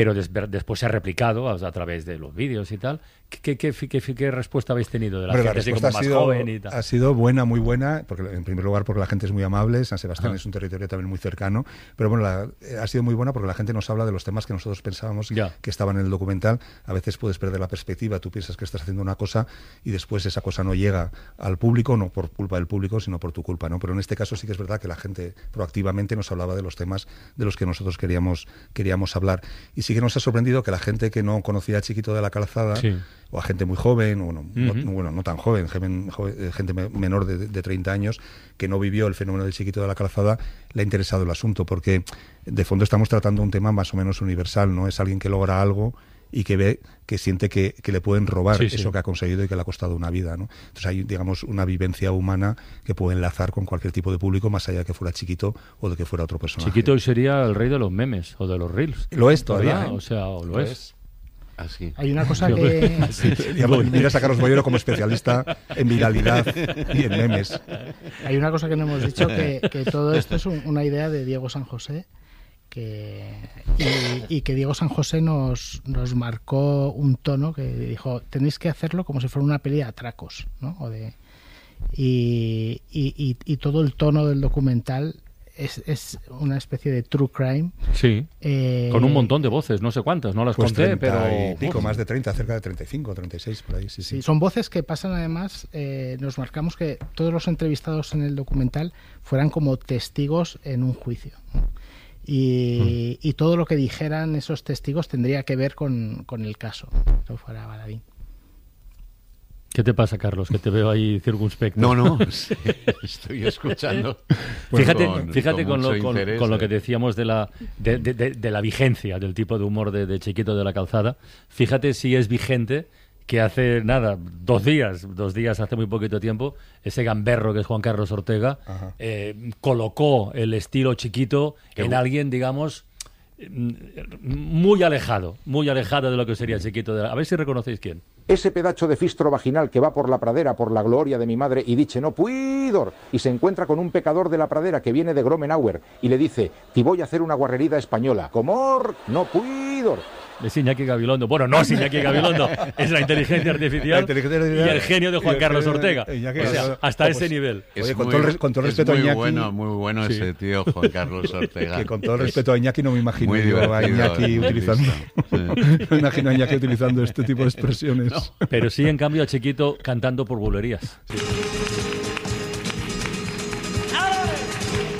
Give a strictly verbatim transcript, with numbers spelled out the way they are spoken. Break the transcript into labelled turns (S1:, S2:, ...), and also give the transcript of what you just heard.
S1: pero des, después se ha replicado a, a través de los vídeos y tal. ¿Qué, qué, qué, qué, qué respuesta habéis tenido de la
S2: Bueno,
S1: gente
S2: la
S1: así como más
S2: sido,
S1: joven y tal?
S2: Ha sido buena, muy buena, porque en primer lugar porque la gente es muy amable, San Sebastián ah. es un territorio también muy cercano, pero bueno, la, ha sido muy buena porque la gente nos habla de los temas que nosotros pensábamos ya. que estaban en el documental. A veces puedes perder la perspectiva, tú piensas que estás haciendo una cosa y después esa cosa no llega al público, no por culpa del público, sino por tu culpa, ¿no? Pero en este caso sí que es verdad que la gente proactivamente nos hablaba de los temas de los que nosotros queríamos, queríamos hablar. Y sí que nos ha sorprendido que la gente que no conocía a Chiquito de la Calzada, sí. o a gente muy joven, o no, uh-huh. no, bueno, no tan joven, joven gente menor de, de treinta años, que no vivió el fenómeno del Chiquito de la Calzada, le ha interesado el asunto, porque de fondo estamos tratando un tema más o menos universal, ¿no? Es alguien que logra algo y que ve, que siente que, que le pueden robar sí, eso sí. que ha conseguido y que le ha costado una vida, ¿no? Entonces hay, digamos, una vivencia humana que puede enlazar con cualquier tipo de público, más allá de que fuera Chiquito o de que fuera otro personaje.
S1: Chiquito hoy sería el rey de los memes o de los reels.
S2: Lo es todavía, ¿eh?
S1: O sea, o lo, lo es. es.
S3: Así.
S4: Hay una cosa que...
S2: Sí, miras a Carlos Bollero como especialista en viralidad y en memes.
S4: Hay una cosa que no hemos dicho, que, que todo esto es un, una idea de Diego San José, que y, y que Diego San José nos, nos marcó un tono que dijo, tenéis que hacerlo como si fuera una peli de atracos, ¿no? O de, y, y, y, y todo el tono del documental es, es una especie de true crime.
S1: Sí, eh, con un montón de voces, no sé cuántas, no las
S2: pues
S1: conté, pero...
S2: Y pico, uf. Más de treinta, cerca de treinta y cinco, treinta y seis, por ahí, sí, sí.
S4: sí son voces que pasan además, eh, nos marcamos que todos los entrevistados en el documental fueran como testigos en un juicio, ¿no? Y, mm. y todo lo que dijeran esos testigos tendría que ver con, con el caso. Eso fuera baladín.
S1: ¿Qué te pasa, Carlos? Que te veo ahí circunspecto.
S3: No, no, sí, estoy escuchando.
S1: Pues fíjate con, fíjate con, con, lo, con, interés, con lo que decíamos de la, de, de, de, de la vigencia del tipo de humor de, de Chiquito de la Calzada. Fíjate si es vigente que hace nada, dos días, dos días hace muy poquito tiempo, ese gamberro que es Juan Carlos Ortega, eh, colocó el estilo Chiquito Qué en bueno. alguien, digamos, muy alejado, muy alejado de lo que sería Chiquito de la... A ver si reconocéis quién.
S5: Ese pedacho de fistro vaginal que va por la pradera, por la gloria de mi madre, y dice, no puidor, y se encuentra con un pecador de la pradera que viene de Gromenauer, y le dice, te voy a hacer una guarrerida española, comor, no puidor.
S1: Es Iñaki Gabilondo. Bueno, no es Iñaki Gabilondo, es la inteligencia artificial, la inteligencia artificial y el genio de Juan Carlos Ortega. Iñaki, o sea, hasta pues, ese nivel.
S2: Oye, con, muy, todo el, con todo el respeto
S3: muy
S2: a Iñaki...
S3: Bueno, muy bueno sí. ese tío, Juan Carlos Ortega.
S2: Que con todo el respeto a Iñaki no me imagino yo a Iñaki utilizando... Sí. No me imagino a Iñaki utilizando este tipo de expresiones.
S1: No. Pero sí, en cambio, a Chiquito cantando por bulerías. Sí.